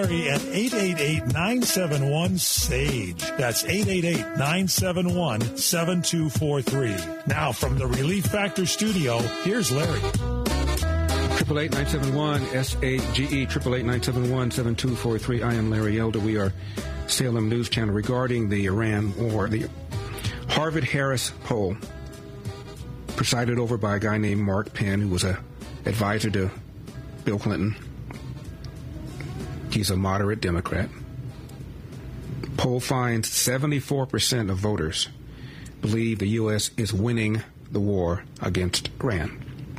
At 888-971-SAGE. That's 888-971-7243. Now from the Relief Factor studio, here's Larry. 888-971-SAGE, 888-971-7243. I am Larry Elder. We are Salem News Channel regarding the Iran war. The Harvard-Harris poll, presided over by a guy named Mark Penn, who was an advisor to Bill Clinton. He's a moderate Democrat. Poll finds 74% of voters believe the U.S. is winning the war against Iran.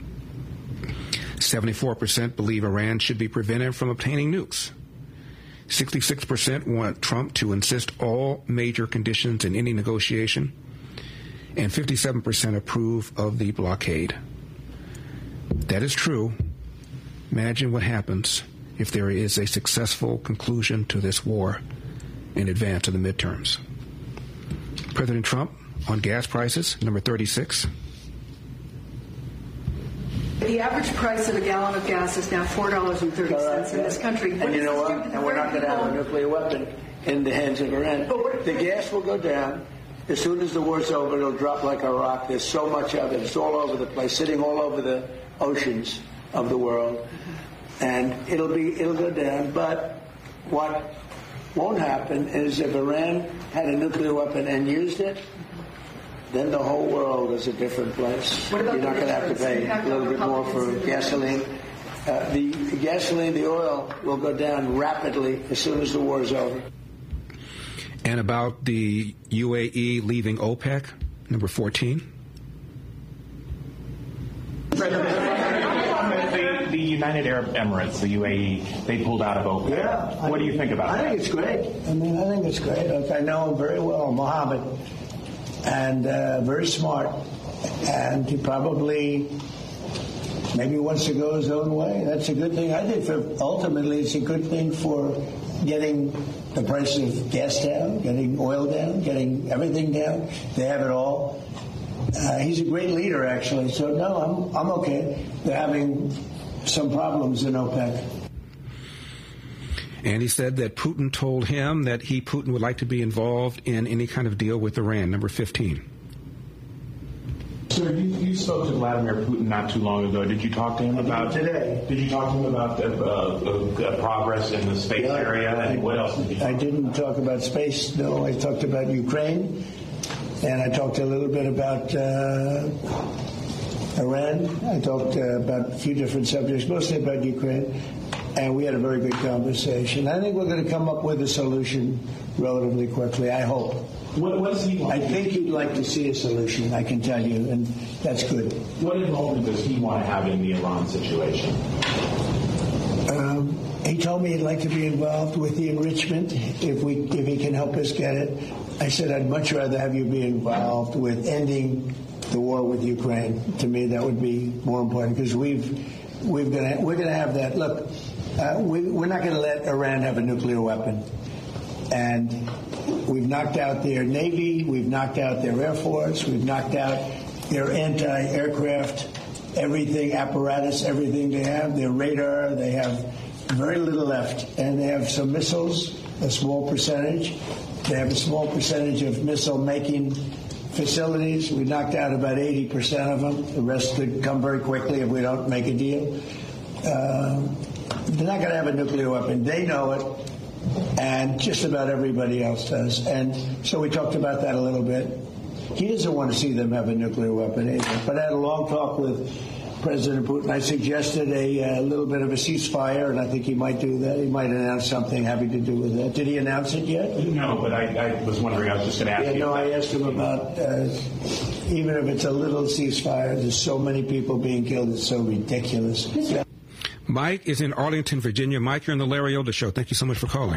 74% believe Iran should be prevented from obtaining nukes. 66% want Trump to insist all major conditions in any negotiation. And 57% approve of the blockade. That is true. Imagine what happens if there is a successful conclusion to this war in advance of the midterms. President Trump on gas prices, number 36. The average price of a gallon of gas is now $4.30 in this country. And you know what? And we're not going to have a nuclear weapon in the hands of Iran. The gas will go down. As soon as the war's over, it'll drop like a rock. There's so much of it. It's all over the place, sitting all over the oceans of the world. And it'll go down. But what won't happen is if Iran had a nuclear weapon and used it, then the whole world is a different place. You're not going to have to pay a little bit more for gasoline. The gasoline, the oil will go down rapidly as soon as the war is over. And about the UAE leaving OPEC, number 14. The United Arab Emirates, the UAE, they pulled out of OPEC. Yeah, what do you think about that? I think it's great. I think it's great. I know him very well, Mohammed, and very smart. And he probably maybe wants to go his own way. That's a good thing. I think ultimately it's a good thing for getting the price of gas down, getting oil down, getting everything down. They have it all. He's a great leader, actually. So, no, I'm okay. They're having some problems in OPEC. And he said that Putin told him that Putin would like to be involved in any kind of deal with Iran, number 15. Sir, you spoke to Vladimir Putin not too long ago. Did you talk to him about today? Did you talk to him about the progress in the space area? And what else did you talk I didn't talk about space, no. I talked about Ukraine, and I talked a little bit about Iran. I talked about a few different subjects, mostly about Ukraine, and we had a very good conversation. I think we're going to come up with a solution relatively quickly, I hope. What does he want? I think he'd like to see a solution, I can tell you, and that's good. What involvement does he want to have in the Iran situation? He told me he'd like to be involved with the enrichment if he can help us get it. I said I'd much rather have you be involved with ending the war with Ukraine. To me, that would be more important because we're going to have that. Look, we're not going to let Iran have a nuclear weapon, and we've knocked out their Navy, we've knocked out their Air Force, we've knocked out their anti-aircraft, everything, apparatus, everything they have, their radar, they have very little left. And they have some missiles, a small percentage. They have a small percentage of missile-making facilities. We knocked out about 80% of them. The rest could come very quickly if we don't make a deal. They're not going to have a nuclear weapon. They know it. And just about everybody else does. And so we talked about that a little bit. He doesn't want to see them have a nuclear weapon either. But I had a long talk with President Putin. I suggested a little bit of a ceasefire, and I think he might do that. He might announce something having to do with that. Did he announce it yet? No, but I was wondering, I was just going to ask you. No, I asked him about, even if it's a little ceasefire, there's so many people being killed, it's so ridiculous. Yeah. Mike is in Arlington, Virginia. Mike, you're on the Larry Elder Show. Thank you so much for calling.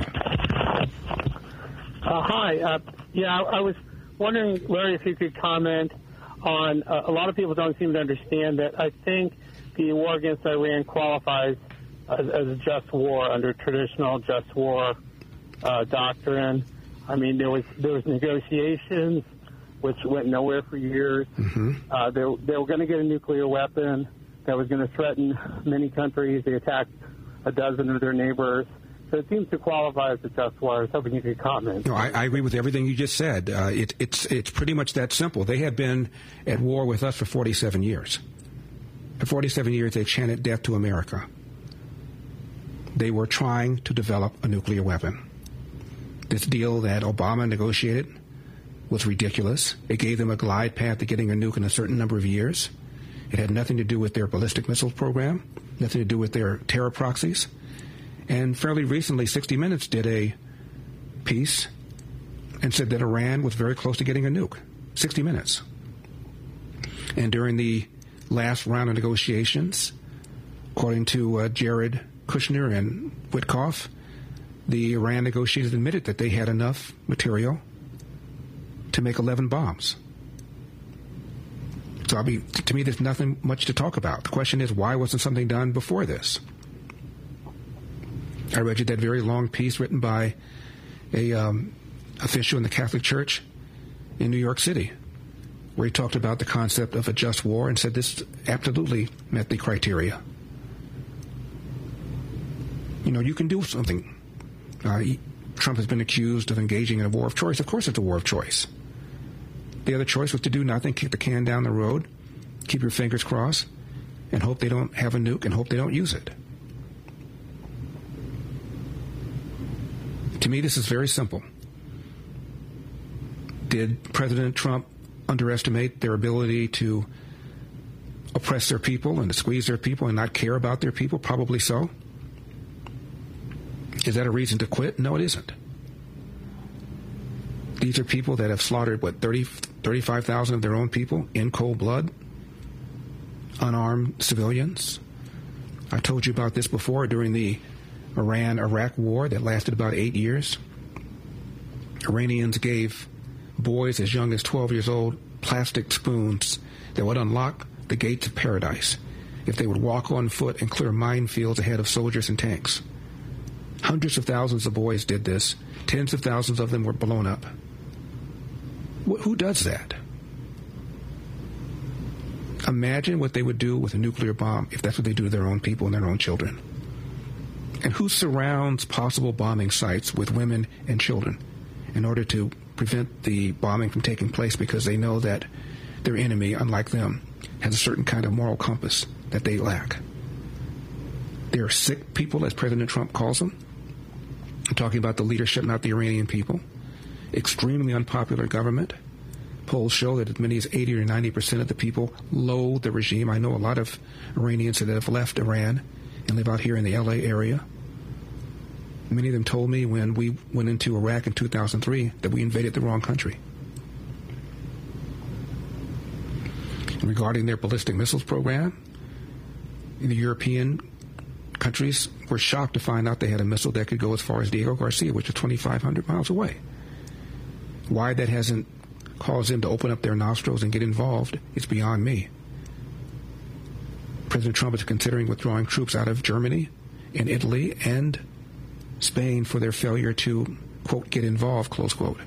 Hi. I was wondering, Larry, if you could comment on, a lot of people don't seem to understand that I think the war against Iran qualifies as a just war under traditional just war doctrine. I mean, there was negotiations which went nowhere for years. Mm-hmm. They were going to get a nuclear weapon that was going to threaten many countries. They attacked a dozen of their neighbors. So it seems to qualify as a just war. I was hoping you could comment. No, I agree with everything you just said. It's pretty much that simple. They have been at war with us for 47 years. For 47 years, they chanted death to America. They were trying to develop a nuclear weapon. This deal that Obama negotiated was ridiculous. It gave them a glide path to getting a nuke in a certain number of years. It had nothing to do with their ballistic missiles program, nothing to do with their terror proxies. And fairly recently, 60 Minutes did a piece and said that Iran was very close to getting a nuke. 60 Minutes. And during the last round of negotiations, according to Jared Kushner and Witkoff, the Iran negotiators admitted that they had enough material to make 11 bombs. So, to me, there's nothing much to talk about. The question is, why wasn't something done before this? I read you that very long piece written by a official in the Catholic Church in New York City, where he talked about the concept of a just war and said this absolutely met the criteria. You know, you can do something. Trump has been accused of engaging in a war of choice. Of course it's a war of choice. The other choice was to do nothing, kick the can down the road, keep your fingers crossed, and hope they don't have a nuke and hope they don't use it. To me, this is very simple. Did President Trump underestimate their ability to oppress their people and to squeeze their people and not care about their people? Probably so. Is that a reason to quit? No, it isn't. These are people that have slaughtered, 35,000 of their own people in cold blood, unarmed civilians. I told you about this before during the Iran-Iraq war that lasted about 8 years. Iranians gave boys as young as 12 years old plastic spoons that would unlock the gates of paradise if they would walk on foot and clear minefields ahead of soldiers and tanks. Hundreds of thousands of boys did this. Tens of thousands of them were blown up. Who does that? Imagine what they would do with a nuclear bomb if that's what they do to their own people and their own children. And who surrounds possible bombing sites with women and children in order to prevent the bombing from taking place because they know that their enemy, unlike them, has a certain kind of moral compass that they lack? They're sick people, as President Trump calls them. I'm talking about the leadership, not the Iranian people. Extremely unpopular government. Polls show that as many as 80 or 90% of the people loathe the regime. I know a lot of Iranians that have left Iran and live out here in the LA area. Many of them told me when we went into Iraq in 2003 that we invaded the wrong country. And regarding their ballistic missiles program, the European countries were shocked to find out they had a missile that could go as far as Diego Garcia, which is 2,500 miles away. Why that hasn't caused them to open up their nostrils and get involved is beyond me. President Trump is considering withdrawing troops out of Germany and Italy and Spain for their failure to, quote, get involved, close quote.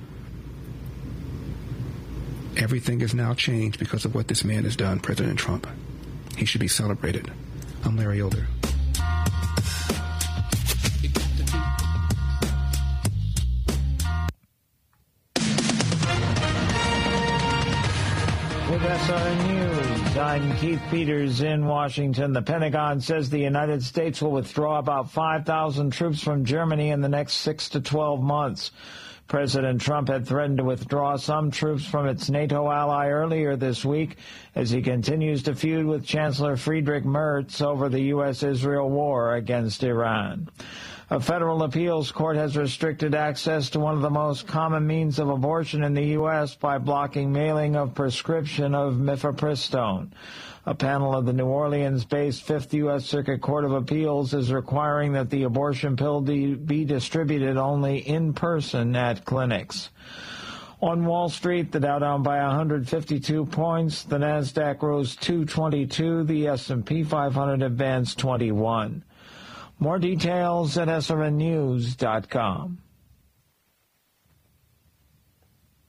Everything has now changed because of what this man has done, President Trump. He should be celebrated. I'm Larry Elder. With SRN News, I'm Keith Peters in Washington. The Pentagon says the United States will withdraw about 5,000 troops from Germany in the next 6 to 12 months. President Trump had threatened to withdraw some troops from its NATO ally earlier this week as he continues to feud with Chancellor Friedrich Merz over the U.S.-Israel war against Iran. A federal appeals court has restricted access to one of the most common means of abortion in the U.S. by blocking mailing of prescription of mifepristone. A panel of the New Orleans-based 5th U.S. Circuit Court of Appeals is requiring that the abortion pill be distributed only in person at clinics. On Wall Street, the Dow down by 152 points, the Nasdaq rose 222, the S&P 500 advanced 21. More details at SRNnews.com.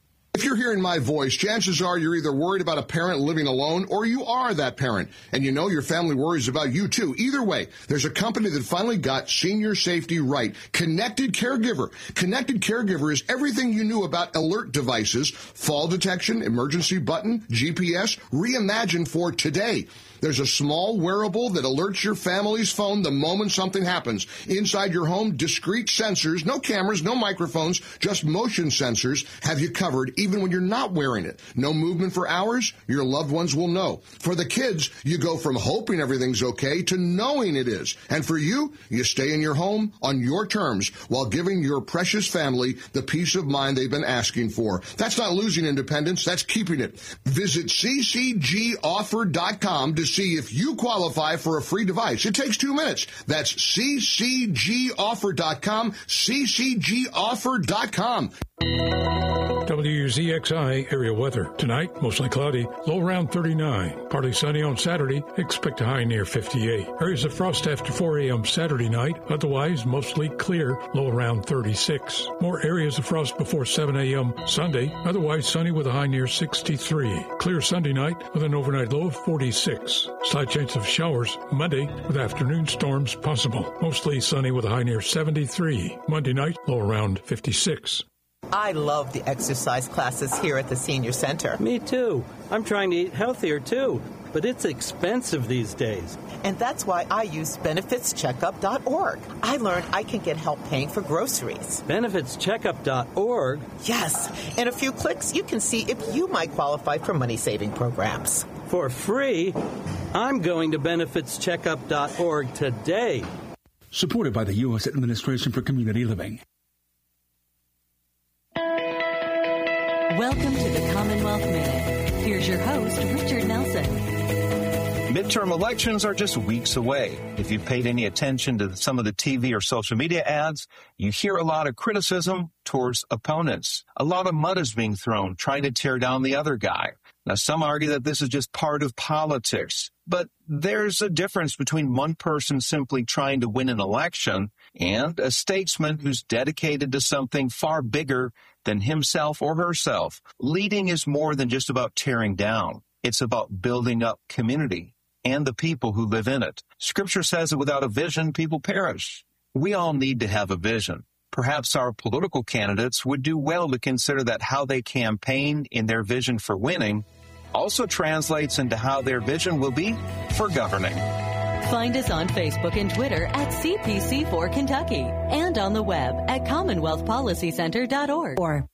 If you're hearing my voice, chances are you're either worried about a parent living alone or you are that parent. And you know your family worries about you, too. Either way, there's a company that finally got senior safety right. Connected Caregiver. Connected Caregiver is everything you knew about alert devices, fall detection, emergency button, GPS, reimagined for today. There's a small wearable that alerts your family's phone the moment something happens. Inside your home, discrete sensors, no cameras, no microphones, just motion sensors have you covered even when you're not wearing it. No movement for hours, your loved ones will know. For the kids, you go from hoping everything's okay to knowing it is. And for you, you stay in your home on your terms while giving your precious family the peace of mind they've been asking for. That's not losing independence, that's keeping it. Visit ccgoffer.com to see if you qualify for a free device. It takes 2 minutes. That's ccgoffer.com, ccgoffer.com. WZXI area weather. Tonight, mostly cloudy, low around 39. Partly sunny on Saturday, expect a high near 58. Areas of frost after 4 a.m. Saturday night, otherwise mostly clear, low around 36. More areas of frost before 7 a.m. Sunday, otherwise sunny with a high near 63. Clear Sunday night with an overnight low of 46. Slight chance of showers Monday with afternoon storms possible. Mostly sunny with a high near 73. Monday night, low around 56. I love the exercise classes here at the Senior Center. Me too. I'm trying to eat healthier too, but it's expensive these days. And that's why I use benefitscheckup.org. I learned I can get help paying for groceries. Benefitscheckup.org? Yes. In a few clicks, you can see if you might qualify for money-saving programs. For free? I'm going to benefitscheckup.org today. Supported by the U.S. Administration for Community Living. Welcome to the Commonwealth Minute. Here's your host, Richard Nelson. Midterm elections are just weeks away. If you've paid any attention to some of the TV or social media ads, you hear a lot of criticism towards opponents. A lot of mud is being thrown, trying to tear down the other guy. Now, some argue that this is just part of politics, but there's a difference between one person simply trying to win an election and a statesman who's dedicated to something far bigger than himself or herself. Leading is more than just about tearing down. It's about building up community and the people who live in it. Scripture says that without a vision, people perish. We all need to have a vision. Perhaps our political candidates would do well to consider that how they campaign in their vision for winning also translates into how their vision will be for governing. Find us on Facebook and Twitter at CPC4Kentucky and on the web at CommonwealthPolicyCenter.org.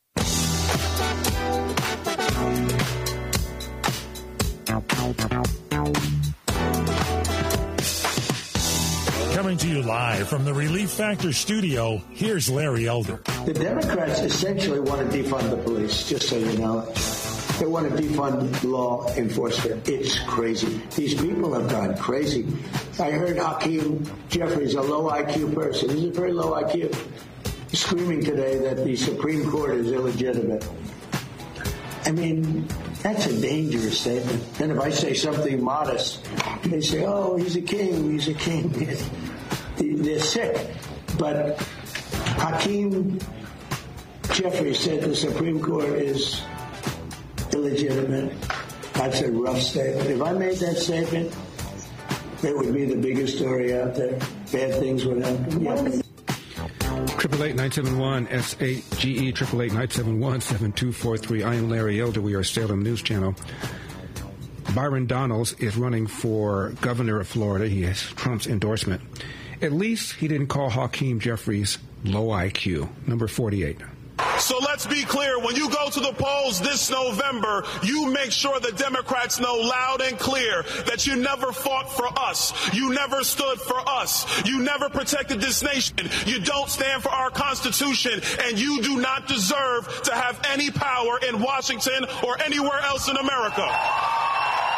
Coming to you live from the Relief Factor studio, here's Larry Elder. The Democrats essentially want to defund the police, just so you know. They want to defund law enforcement. It's crazy. These people have gone crazy. I heard Hakeem Jeffries, a low IQ person. He's a very low IQ. Screaming today that the Supreme Court is illegitimate. I mean, that's a dangerous statement. And if I say something modest, they say, oh, he's a king, he's a king. They're sick. But Hakeem Jeffries said the Supreme Court is illegitimate. That's a rough statement. If I made that statement, it would be the biggest story out there. Bad things would happen. Yeah. 888-971-SAGE, 888-971-7243. I am Larry Elder. We are Salem News Channel. Byron Donalds is running for governor of Florida. He has Trump's endorsement. At least he didn't call Hakeem Jeffries low IQ. Number 48. So let's be clear. When you go to the polls this November, you make sure the Democrats know loud and clear that you never fought for us. You never stood for us. You never protected this nation. You don't stand for our Constitution, and you do not deserve to have any power in Washington or anywhere else in America.